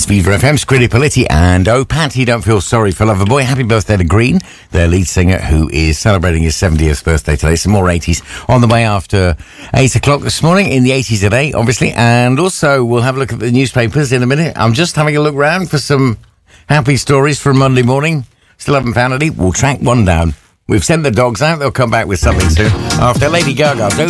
It's Viva FM, Scritti Politti, and oh, Patty, don't feel sorry for Loverboy. Happy birthday to Green, their lead singer, who is celebrating his 70th birthday today. Some more 80s on the way after 8 o'clock this morning, in the 80s today, obviously. And also, we'll have a look at the newspapers in a minute. I'm just having a look round for some happy stories from Monday morning. Still haven't found any. We'll track one down. We've sent the dogs out. They'll come back with something soon. After Lady Gaga,